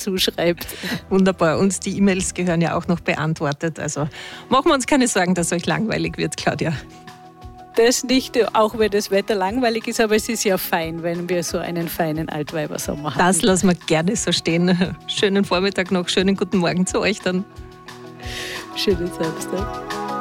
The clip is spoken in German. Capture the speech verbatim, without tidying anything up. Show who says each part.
Speaker 1: zuschreibt.
Speaker 2: Wunderbar. Und die E-Mails gehören ja auch noch beantwortet. Also machen wir uns keine Sorgen, dass euch langweilig wird, Claudia.
Speaker 1: Das nicht, auch wenn das Wetter langweilig ist, aber es ist ja fein, wenn wir so einen feinen Altweibersommer haben.
Speaker 2: Das lassen wir gerne so stehen. Schönen Vormittag noch, schönen guten Morgen zu euch dann.
Speaker 1: Schönen Samstag.